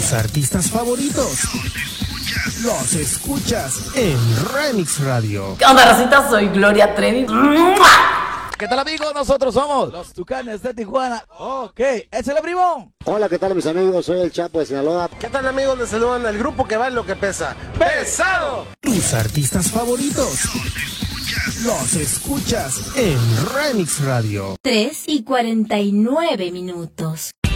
Tus artistas favoritos los escuchas en Remix Radio. ¿Qué onda, racita? Soy Gloria Trevi. ¿Qué tal, amigos? Nosotros somos los Tucanes de Tijuana. Ok, ¿es el primo? Hola, ¿qué tal, mis amigos? Soy el Chapo de Sinaloa. ¿Qué tal, amigos? Les saludan el grupo que vale lo que pesa. ¡Pesado! Tus artistas favoritos los escuchas en Remix Radio. 3:49.